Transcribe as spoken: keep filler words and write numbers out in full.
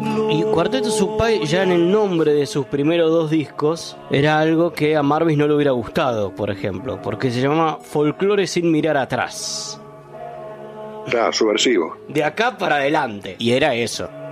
Y Cuarteto Supply, ya en el nombre de sus primeros dos discos, era algo que a Marvis no le hubiera gustado, por ejemplo, porque se llamaba Folclore sin mirar atrás. Claro, subversivo. De acá para adelante. Y era eso.